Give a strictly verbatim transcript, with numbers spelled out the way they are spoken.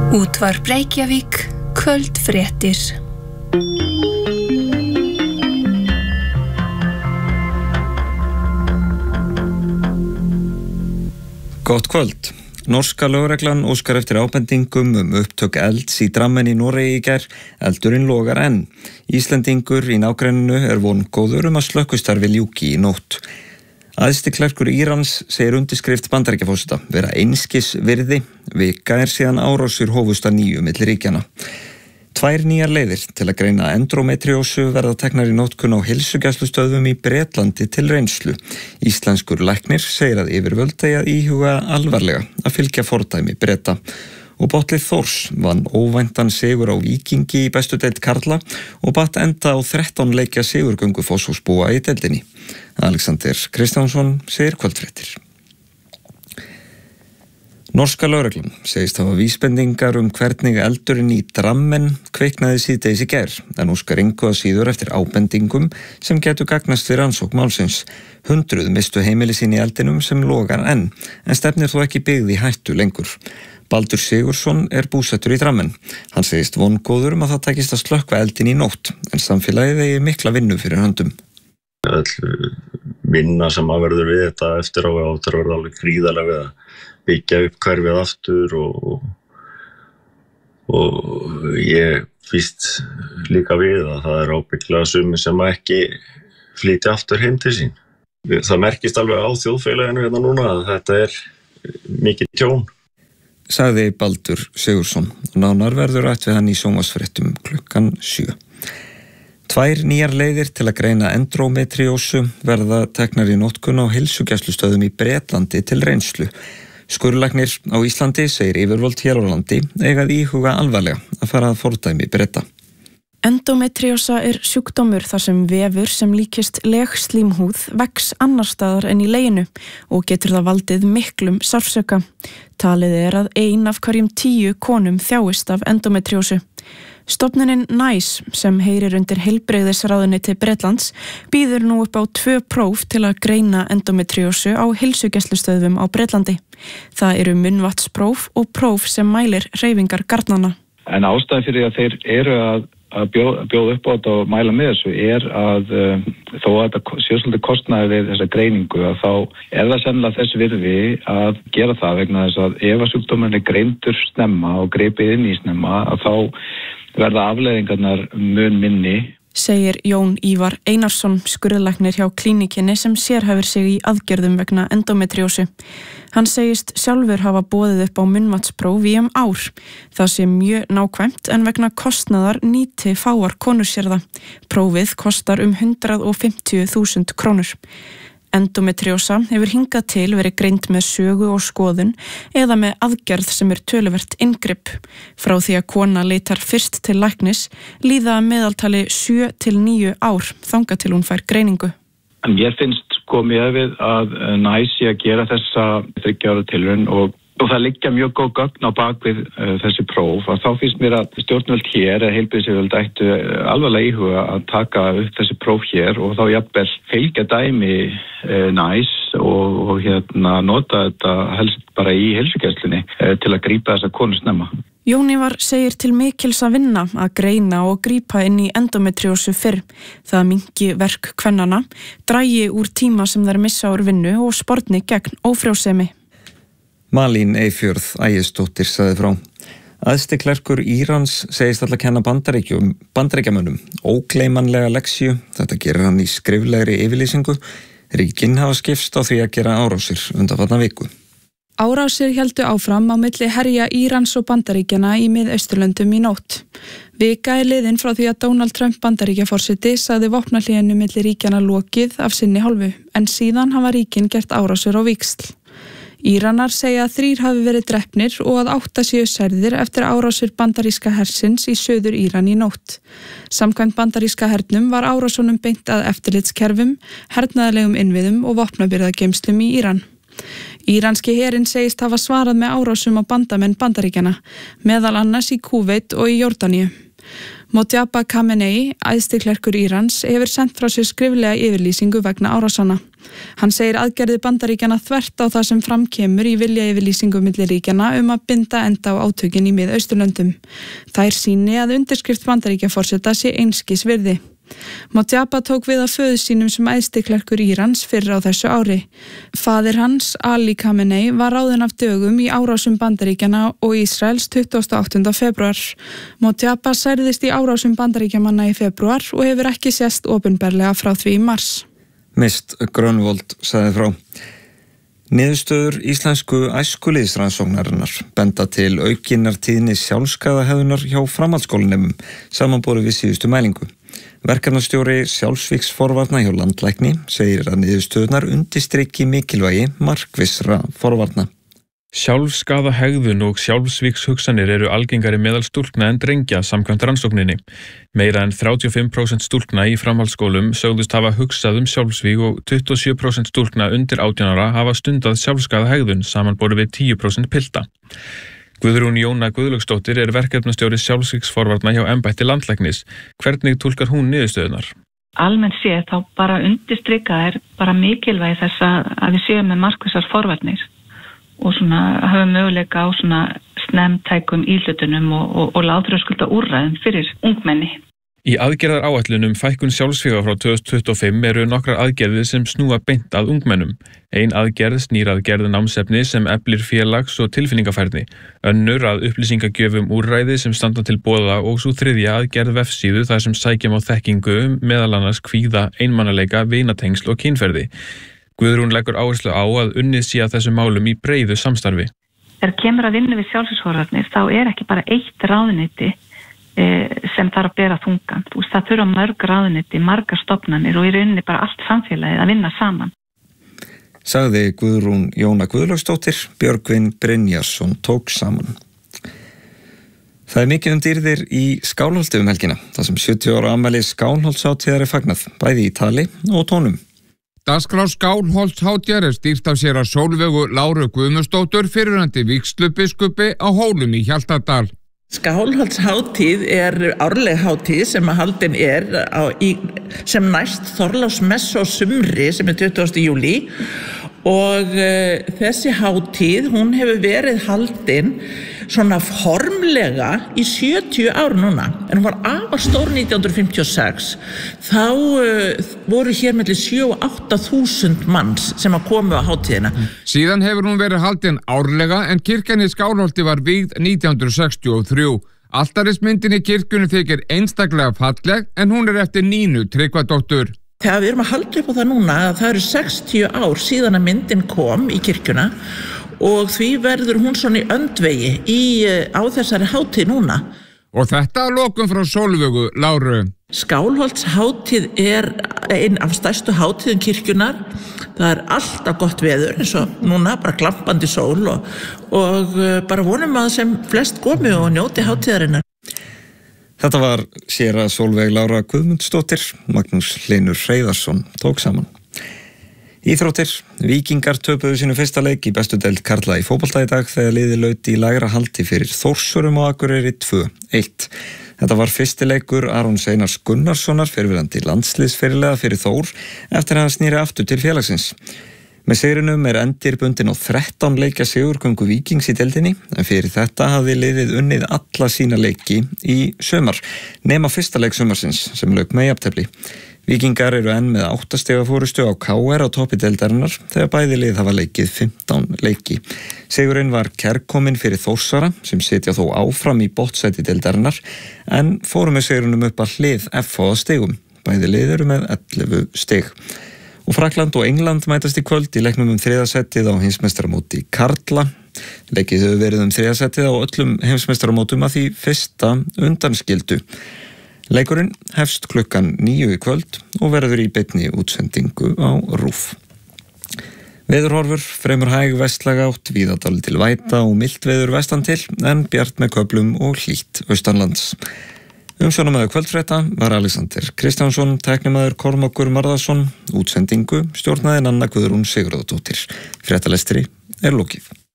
Útvarp Reykjavík, kvöldfréttir. Gott kvöld. Norska lögreglan óskar eftir ábendingum um upptök elds í Drammen í Noregi í gær. Eldurinn logar enn. Íslendingur í nágrenninu er vongóður um að slökkvistarfi ljúki í nótt. Æðsti klerkur Írans segir undirskrift Bandaríkjaforseta vera einskis virði. Vika er síðan árásir hófust að nýju milli ríkjanna. Tvær nýjar leiðir til að greina endómetríósu verða teknar í notkun á heilsugæslustöðvum í Bretlandi til reynslu. Íslenskur læknir segir að yfirvöld eigi að íhuga alvarlega að fylgja fordæmi Breta. Og Botlið Þórs vann óvæntan sigur á Víkingi í bestu deild karla og batt enda á þrettán leikja sigurgöngu Fossvogsbúa í deildinni. Alexander Kristjánsson segir kvöldfréttir. Norska lögreglan segist hafa vísbendingar um hvernig eldurinn í Drammen kviknaði síðdegis í gær, en óskar engu að síður eftir ábendingum sem getur gagnast við rannsókn málsins. Hundruð mistu heimili sín í eldinum sem logar enn, en stefnir þó ekki byggð í hættu lengur. Baldur Sigurðsson er búsettur í Drammen. Hann segist vongóður um að það takist að slökkva eldin í nótt, en samfélagið eigi mikla vinnu fyrir höndum. Öll vinna sem að verður við þetta eftir á áttur verður alveg gríðarlega við að byggja upp hverfið aftur og, og ég fyrst líka við að það er ábyggilega sumir sem ekki flytja aftur heim til sín. Það merkist alveg á þjóðfélaginu hérna núna að þetta er mikið tjón. Sagði Baldur Sigurðsson og nánar verður rætt við hann í sjónvarpsfréttum klukkan sjö. Tvær nýjar leiðir til að greina endómetríósu verða teknar í notkun á heilsugæslustöðum í Bretlandi til reynslu. Skurðlæknir á Íslandi segir yfirvöld hér á landi eiga að íhuga alvarlega að fara að fordæmi Breta. Endómetríósa er sjúkdómur þar sem vefur sem líkist legslímhúð vex annar staðar en í leginu og getur það valdið miklum sársauka. Talið er að ein af hverjum tíu konum þjáist af endómetríósu. Stofnunin NICE, sem heyrir undir heilbrigðisráðuneyti Bretlands, býður nú upp á tvö próf til að greina endómetríósu á heilsugæslustöðvum á Bretlandi. Það eru munnvatnspróf og próf sem mælir hreyfingar garnanna. En ástæðan fyrir að þeir eru að, að bjóða, bjóða upp á þetta og mæla með þessu er að um, þó að þetta sé svolítið kostnaði við þessa greiningu að þá er það sennilega þess virði að gera það vegna þess að ef að sjúkdómurinn er greindur snemma og greipið inn í snemma að þá verða afleiðingarnar mun minni. Segir Jón Ívar Einarsson, skurðlæknir hjá klínikinni sem sérhæfir sig í aðgerðum vegna endómetríósu. Hann segist sjálfur hafa boðið upp á munnvatnspróf í um ár. Það sé mjög nákvæmt en vegna kostnaðar nýti fáar konur sér það. Prófið kostar um hundrað og fimmtíu þúsund krónur. Endómetríósa hefur hingað til verið greind með sögu og skoðun eða með aðgerð sem er töluvert inngrip. Frá því að kona leitar fyrst til læknis líða meðaltali sjö til níu ár þangað til hún fær greiningu. En ég finnst komið við að NICE að gera þessa þriggja ára tilraun og Og það liggja mjög góð gögn á bakvið uh, þessi próf og þá finnst mér að stjórnvöld hér eða heilbrigðisyfirvöld ættu alvarlega íhuga að taka upp þessi próf hér og þá jafnvel fylgja dæmi uh, NICE og, og hérna nota þetta helst bara í heilsugæslunni uh, til að grípa þessa konu snemma. Jón Ívar segir til mikils að vinna að greina og grípa inn í endómetríósu fyrr. Það minnki verk kvennanna, dragi úr tíma sem þær missa úr vinnu og sporni gegn ófrjósemi. Malín Eyfjörð Ægisdóttir sagði frá. Æðsti klerkur Írans segist alltaf kenna Bandaríkjum, bandaríkjamönnum ógleymanlega leksíu. Þetta gerir hann í skriflegri yfirlýsingu. Ríkin hafa skipst á því að gera árásir undanfarna viku. Árásir héldu áfram á milli herja Írans og Bandaríkjana í Mið-Austurlöndum í nótt. Vika er liðin frá því að Donald Trump Bandaríkjaforseti sagði vopnahléinu milli ríkjana lokið af sinni hálfu, en síðan hafa ríkin gert árásir á víxl. Íranar segja að þrír hafi verið drepnir og að átta séu særðir eftir árásir bandaríska hersins í Suður Íran í nótt. Samkvæmt bandaríska hernum var árásunum beint að eftirlitskerfum, hernaðarlegum innviðum og vopnabirgðageymslum í Íran. Íranski herinn segist hafa svarað með árásum á bandamenn Bandaríkjana, meðal annars í Kúveit og í Jórdaníu. Mojtaba Khamenei, æðstiklerkur Írans, hefur sent frá sér skriflega yfirlýsingu vegna árásanna. Hann segir aðgerðir Bandaríkjanna þvert á það sem framkemur í vilja yfirlýsingu milli ríkjanna um að binda enda á átökin í Mið-Austurlöndum. Þær sýni að undirskrift Bandaríkjaforseta sé einskis virði. Mojtaba tók við af föður sínum sem æðstiklerkur Írans fyrr á þessu ári. Faðir hans, Ali Khamenei, var ráðinn af dögum í árásum Bandaríkjanna og Ísraels tuttugasta og áttunda febrúar. Mojtaba særðist í árásum Bandaríkjamanna í febrúar og hefur ekki sést opinberlega frá því í mars. Mist Grönvold sagði frá. Niðurstöður íslensku æskulýðsrannsóknarinnar benda til aukinnar tíðni sjálfskaðahegðunar hjá framhaldsskólanemum samanborið við síðustu mælingu. Verkefnastjóri sjálfsvígsforvarna hjá landlækni segir að niðurstöðurnar undirstriki mikilvægi markvissra forvarna. Sjálfskaða hegðun og sjálfsvígshugsanir eru algengari meðal stúlkna en drengja samkvæmt rannsókninni. Meira en þrjátíu og fimm prósent stúlkna í framhaldsskólum sögðust hafa hugsað um sjálfsvíg og tuttugu og sjö prósent stúlkna undir átján ára hafa stundað sjálfskaða hegðun samanborið við tíu prósent pilta. Guðrún Jóna Guðlaugsdóttir er verkefnastjóri sjálfsvígsforvarna hjá embætti landlæknis. Hvernig túlkar hún niðurstöðunar? Almennt séð þá bara undirstrika er bara mikilvægi þess að við séum með markvissar forvarnir og svona hafa möguleika á svona snemtækum íhlutunum og, og, og lágþröskulda úrræðum fyrir ungmenni. Í aðgerðar áætlunum fækkun sjálfsvíga frá tvö þúsund tuttugu og fimm eru nokkrar aðgerðir sem snúa beint að ungmennum. Ein aðgerð snýr að gerð námsefni sem eflir félags- og tilfinningafærni. Önnur að upplýsingagjöfum úrræði sem standa til boða og svo þriðja að gerð vefsíðu þar sem sækjum á þekkingu meðal annars kvíða, einmanaleika, vinatengsl og kynferði. Guðrún leggur áherslu á að unnið sé að þessu málum í breiðu samstarfi. Þegar kemur að vinna við sjálfsvígsforvarnir þá er ekki bara eitt ráðuneyti sem þarf að bera þungan. Það þurfa mörg ráðuneyti, margar stofnanir og í rauninni bara allt samfélagið að vinna saman. Sagði Guðrún Jóna Guðlaugsdóttir, Björgvin Brynjarsson tók saman. Það er mikið um dýrðir í Skálholti um helgina, þar sem sjötíu ára afmæli Skálholtshátíðar er fagnað, bæði í tali og tónum. Dagskrá Skálholtshátíðar er stýrt af sér að Sólveigu Láru Guðmundsdóttur, fyrrverandi vígslubiskupi á Hólum í Hjaltadal. Skálholtshátíð er árleg hátíð sem að haldin er á, í, sem næst Þorláksmessu á sumri sem er tuttugasta júlí og uh, þessi hátíð hún hefur verið haldin svona formlega í sjötíu ár núna en hún var afar stór nítján hundruð fimmtíu og sex þá uh, voru hér milli sjö og átta þúsund manns sem að komu á hátíðina. Síðan hefur hún verið haldin árlega en kirkjan í Skálholti var vígð nítján hundruð sextíu og þrjú. Altarismyndin í kirkjunni þykir einstaklega falleg en hún er eftir Nínu Tryggvadóttur. Þegar við erum að halda upp á það núna að það eru sextíu ár síðan að myndin kom í kirkjuna og því verður hún svona í öndvegi í, á þessari hátíð núna. Og þetta að lokum frá Sólveigu Láru. Skálholtshátíð er einn af stærstu hátíðum kirkjunar. Það er alltaf gott veður eins og núna, bara glampandi sól og, og bara vonum að sem flest komi og njóti hátíðarinnar. Þetta var séra Sólveig Lára Guðmundsdóttir, Magnús Hlynur Hreiðarsson tók saman. Íþróttir, Víkingar töpuðu sínu fyrsta leik í bestu deild karla í fótbolta í dag þegar liðið laut í lægra haldi fyrir Þórsurum og Akureyri tvö eitt. Þetta var fyrsti leikur Arons Einars Gunnarssonar fyrrverandi landsliðsfyrirliða fyrir Þór eftir að hann snýri aftur til félagsins. Með sigrinum er endir bundin á þrettán leikja sigurgöngu Víkings í deildinni en fyrir þetta hafði liðið unnið alla sína leiki í sumar, nema fyrsta leik sumarsins sem lauk með jafntefli. Víkingar eru enn með átta stiga fórustu á K R á toppi deildarinnar þegar bæði lið hafa leikið fimmtán leiki. Sigurinn var kærkominn fyrir Þórsara sem sitja þó áfram í botnsæti deildarinnar en fóru með sigrinum upp að hlið F H stigum. Bæði lið eru með ellefu stig. Og Frakkland og England mætast í kvöld í leiknum um þriðasettið á heimsmeistaramóti karla. Leikið hefur verið um þriðasettið á öllum heimsmeistaramótum að því fyrsta undanskildu. Leikurinn hefst klukkan níu í kvöld og verður í beinni útsendingu á RÚV. Veðurhorfur, fremur hæg vestlæg átt, víða dálítil væta og milt veður vestan til en bjart með köflum og hlýtt austanlands. Umsjónamaður kvöldfrétta var Alexander Kristjánsson, tæknimaður Kormákur Marðarsson, útsendingu stjórnaði Nanna Guðrún Sigurðardóttir. Fréttalestri er lokið.